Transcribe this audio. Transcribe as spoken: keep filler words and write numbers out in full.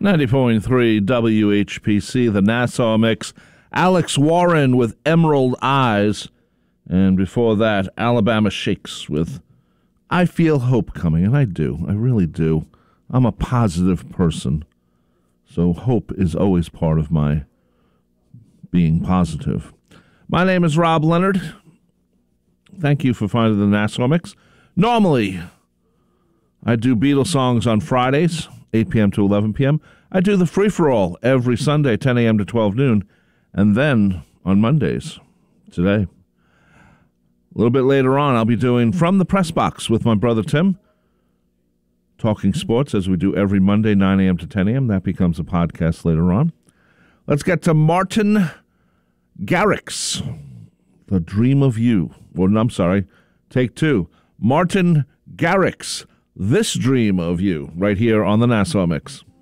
ninety point three W H P C, the Nassau Mix. Alex Warren with Emerald Eyes. And before that, Alabama Shakes with I Feel Hope Coming. And I do. I really do. I'm a positive person. So hope is always part of my being positive. My name is Rob Leonard. Thank you for finding the Nassau Mix. Normally, I do Beatles songs on Fridays, eight p.m. to eleven p.m. I do the free-for-all every Sunday, ten a.m. to twelve noon. And then on Mondays, today, a little bit later on, I'll be doing From the Press Box with my brother Tim, talking sports as we do every Monday, nine a.m. to ten a.m. That becomes a podcast later on. Let's get to Martin Garrix, The Dream of You. Well, I'm sorry, take two. Martin Garrix, This Dream of You, right here on the Nassau Mix.